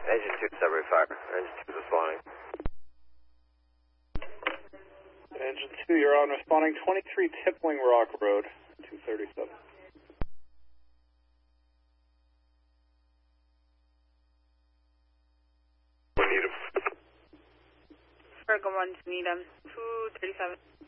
Engine 2, Subway Fire. Engine 2 is responding. Engine 2, you're on responding 23 Tippling Rock Road, 237. Virgo 1 to Needham, 237.